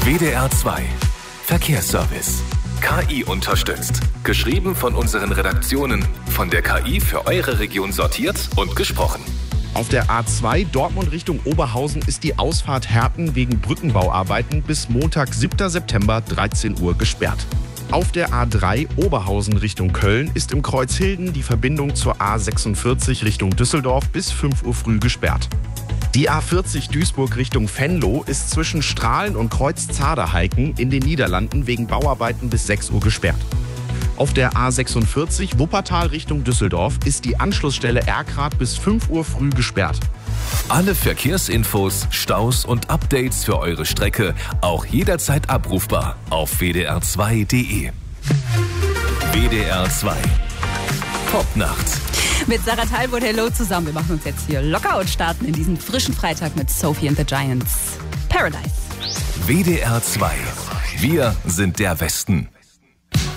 WDR 2 Verkehrsservice. KI unterstützt. Geschrieben von unseren Redaktionen, von der KI für eure Region sortiert und gesprochen. Auf der A2 Dortmund Richtung Oberhausen ist die Ausfahrt Herten wegen Brückenbauarbeiten bis Montag, 7. September, 13 Uhr gesperrt. Auf der A3 Oberhausen Richtung Köln ist im Kreuzhilden die Verbindung zur A46 Richtung Düsseldorf bis 5 Uhr früh gesperrt. Die A40 Duisburg Richtung Venlo ist zwischen Strahlen und Kreuz Zaderheiken in den Niederlanden wegen Bauarbeiten bis 6 Uhr gesperrt. Auf der A46 Wuppertal Richtung Düsseldorf ist die Anschlussstelle Erkrath bis 5 Uhr früh gesperrt. Alle Verkehrsinfos, Staus und Updates für eure Strecke auch jederzeit abrufbar auf wdr2.de. WDR 2 Popnacht. Mit Sarah Talbot, hello zusammen. Wir machen uns jetzt hier locker und starten in diesen frischen Freitag mit Sophie and the Giants. Paradise. WDR 2. Wir sind der Westen.